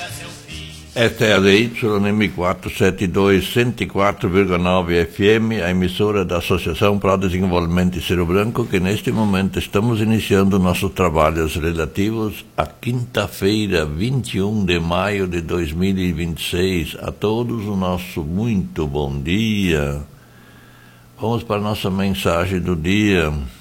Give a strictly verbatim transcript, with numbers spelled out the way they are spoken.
Esta é a D Y M quatrocentos e setenta e dois, cento e quatro vírgula nove F M, a emissora da Associação para o Desenvolvimento de Cerro Branco, que neste momento estamos iniciando nossos trabalhos relativos à quinta-feira, vinte e um de maio de dois mil e vinte e seis. A todos o nosso muito bom dia. Vamos para a nossa mensagem do dia.